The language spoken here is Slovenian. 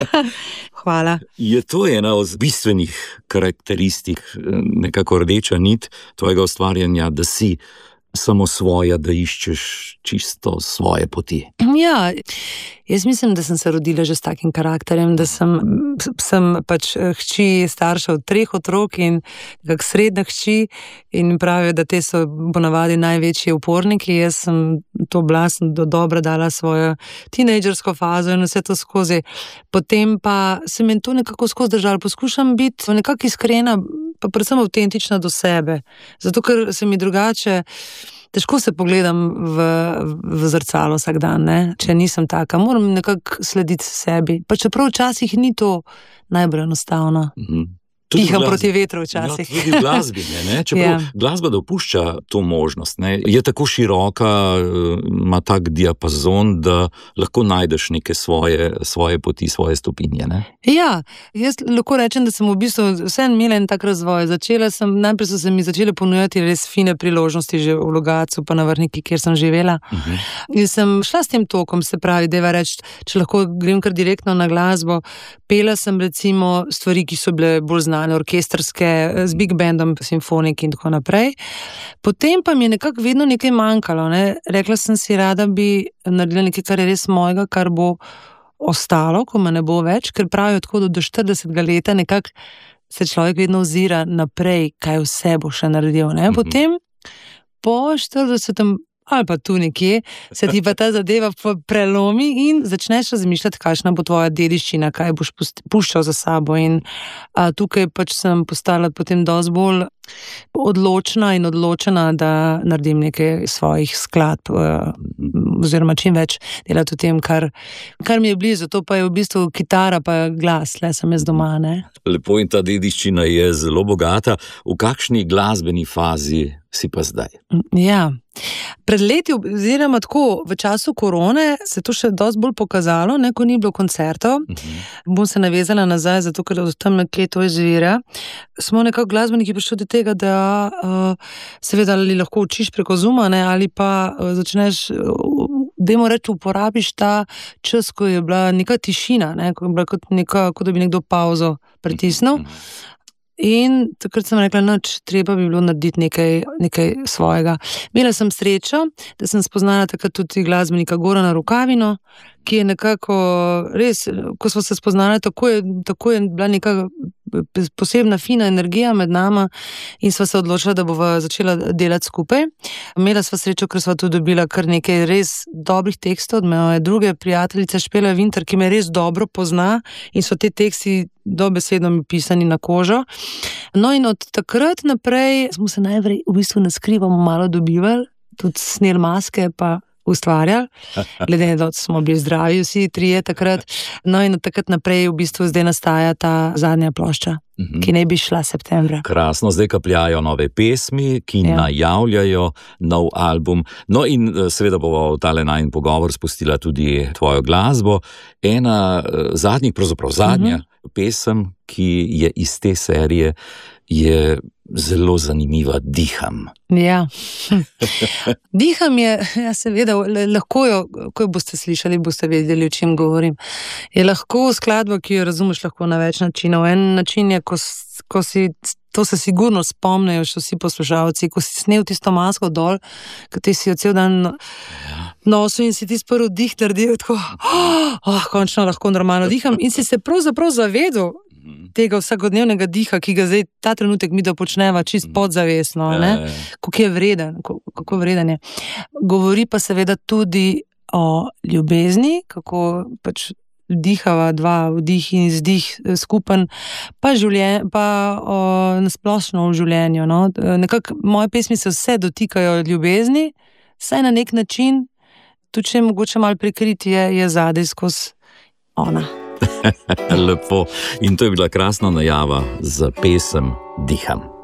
Hvala. Je to ena od bistvenih karakteristik, nekako rdeča nit tvojega ustvarjanja, da si samo svoja, da iščeš čisto svoje poti? Ja, jaz mislim, da sem se rodila že s takim karakterjem, da sem pač hči starša od 3 otrok in nekako srednja hči in pravijo, da te so ponavadi največji uporniki. Jaz sem to sem do dobra dala svojo tinejdžersko fazo in vse to skozi. Potem pa se mi to nekako skozi držalo. Poskušam biti nekako iskrena, pa predvsem avtentična do sebe. Zato, ker se mi drugače težko se pogledam v zrcalo vsak dan, ne? Če nisem taka. Moram nekako slediti sebi. Pa čeprav včasih ni to najbolj enostavno. Piham proti vetru včasih. Ja, tudi v glasbi, ne? Čeprav glasba dopušča to možnost, ne? Je tako široka, ima tak diapazon, da lahko najdeš neke svoje poti, svoje stopinje, ne? Ja, jaz lahko rečem, da sem v bistvu vseeno imela en tak razvoj. Najprej so se mi začele ponujati res fine priložnosti že v Logatcu, pa na Vrhniki, kjer sem živela. In sem šla s tem tokom, se pravi, deva reči, če lahko grem kar direktno na glasbo. Pela sem recimo stvari, ki so bile bolj znane, orkestrske, z big bandom, simfonik in tako naprej. Potem pa mi je nekako vedno nekaj manjkalo, ne. Rekla sem si, rada bi naredila nekaj, kar je res mojega, kar bo ostalo, ko me ne bo več, ker pravijo tako, da do 40. leta nekako se človek vedno ozira naprej, kaj vse bo še naredil, ne. Potem po 40. ali pa tu nekje, se ti pa ta zadeva prelomi in začneš razmišljati, kakšna bo tvoja dediščina, kaj boš puščal za sabo. In tukaj pač sem postala potem dosti bolj odločna in odločena, da naredim nekaj svojih skladb, oziroma čim več delati v tem, kar mi je blizu. To pa je v bistvu kitara pa glas, le sem jaz doma, ne. Lepo, in ta dediščina je zelo bogata. V kakšni glasbeni fazi si pa zdaj? Ja, pred leti, oziroma tako, v času korone se to še dosti bolj pokazalo, ne, ko ni bilo koncertov. Bom se navezala nazaj, zato ker od tam nekje to izvira. Smo nekako glasbeniki prišli do tega, da seveda ali lahko učiš preko Zooma, ne, ali pa začneš, dajmo reči, uporabiš ta čas, ko je bila neka tišina, ne, ko je bila kot da bi nekdo pauzo pritisnil. In takrat sem rekla, nič, treba bi bilo narediti nekaj svojega. Imela sem srečo, da sem spoznala takrat tudi glasbenika Gorana Rukavino, ki je nekako res, ko smo se spoznali, tako je bila neka posebna fina energija med nama in sva se odločila, da bova začela delati skupaj. Imela sva srečo, ker sva tudi dobila kar nekaj res dobrih tekstov od moje druge prijateljice Špele Vinter, ki me res dobro pozna in so te teksti dobesedno mi pisani na kožo. No, in od takrat naprej smo se najprej v bistvu na skrivo malo dobivali, tudi sneli maske pa ustvarjali, glede na to, da smo bili zdravi vsi trije takrat. No, in od takrat naprej v bistvu zdaj nastaja ta zadnja plošča, ki naj bi šla septembra. Krasno, zdaj kapljajo nove pesmi, ki najavljajo nov album. No, in seveda bomo v tale najin pogovor spustila tudi tvojo glasbo. Ena zadnjih, pravzaprav zadnja pesem, ki je iz te serije, je zelo zanimiva, Diham. Ja. Diham je, ja, seveda, lahko jo, ko jo boste slišali, boste vedeli, o čem govorim. Je lahko skladba, ki jo razumeš lahko na več načinov. En način je, ko si, to se sigurno spomnejo še vsi poslušalci, ko si snel tisto masko dol, ko ti si jo cel dan nosil in si ti prvi dih naredil, tako, končno lahko normalno diham, in si se pravzaprav zavedel tega vsakodnevnega diha, ki ga zdaj ta trenutek mi počneva čist podzavestno, ne? Kako vreden je. Govori pa seveda tudi o ljubezni, kako pač dihava dva, vdih in izdih skupen, pa nasplošno v življenju, no. Nekako moje pesmi se vse dotikajo ljubezni, saj na nek način, tudi če je mogoče malo prikriti, je zadaj skozi ona. Lepo. In to je bila krasna najava za pesem Diham.